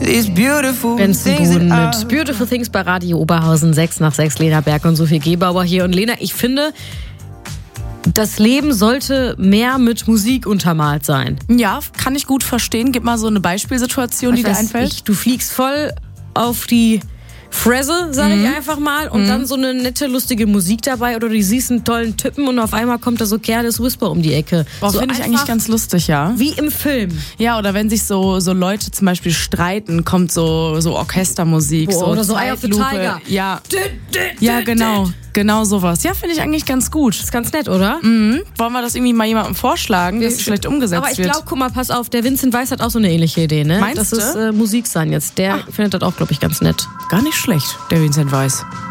These beautiful Benson things Boone that mit Beautiful Things bei Radio Oberhausen, 6 nach 6, Lena Berg und Sophie Gebauer hier. Und Lena, ich finde, das Leben sollte mehr mit Musik untermalt sein. Ja, kann ich gut verstehen. Gib mal so eine Beispielsituation, die dir einfällt. Du fliegst voll auf die Fresse, sag ich einfach mal, und dann so eine nette, lustige Musik dabei, oder du siehst einen tollen Typen und auf einmal kommt da so Careless Whisper um die Ecke. Boah, so finde ich eigentlich ganz lustig, ja. Wie im Film. Ja, oder wenn sich so Leute zum Beispiel streiten, kommt so Orchestermusik. Boah, oder so Eye of the Zeitlupe. Tiger. Ja, genau sowas. Ja, finde ich eigentlich ganz gut. Das ist ganz nett, oder? Wollen wir das irgendwie mal jemandem vorschlagen, dass es vielleicht umgesetzt wird? Aber ich glaube, guck mal, pass auf, der Vincent Weiss hat auch so eine ähnliche Idee, ne? Meinst das du? ist Musik sein jetzt. Der findet das auch, glaube ich, ganz nett. Gar nicht schlecht, der Vincent Weiss.